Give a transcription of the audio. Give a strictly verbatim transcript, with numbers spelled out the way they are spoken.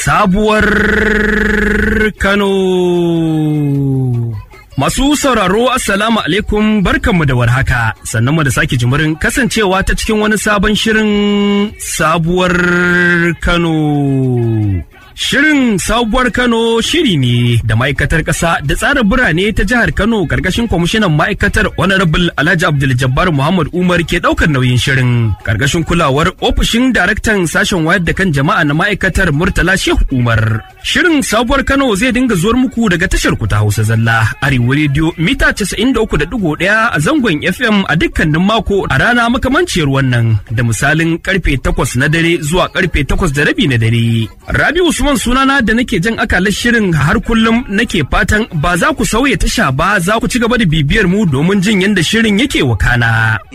sabuwar Kano. Masu sauraro assalamu alaikum barkanmu da warhaka sannan mu da sake jimirin kasancewa ta cikin wani sabon shirin sabuwar Kano. Shirin sabuwar Kano shiri ne da ma'aikatar ƙasa da tsara birane ta jihar Kano ƙarƙashin kwamishinan ma'aikatar Honorable Alhaji Abdul Jabbar Muhammad Umar ke ɗaukar nauyin shirin ƙarƙashin kulawar ofishin daraktan sashen wayar da kan jama'a na ma'aikatar Murtala Shehu Umar. Shirin sabuwar Kano zai dinga zuwar muku daga tashar ku ta Hausa Zalla Arewa Radio mita casa'in da uku da ɗigo ɗaya a zangon F M a dukkanin mako a rana makamanciyar wannan da misalin karfe takwas na dare zuwa karfe takwas da rabi na dare. Rabi'u Usman sunana da nake jan akalar shirin har kullum nake fatan ba za ku sauya tasha ba za ku ci gaba da bibiyar mu domin jin yadda shirin yake wakana.